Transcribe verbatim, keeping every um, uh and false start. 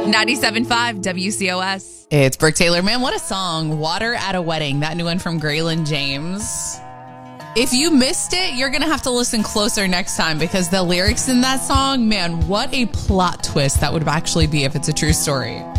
ninety-seven point five W C O S. It's Brooke Taylor. Man, what a song. Water at a Wedding. That new one from Graylin James. If you missed it, you're going to have to listen closer next time because the lyrics in that song, man, what a plot twist that would actually be if it's a true story.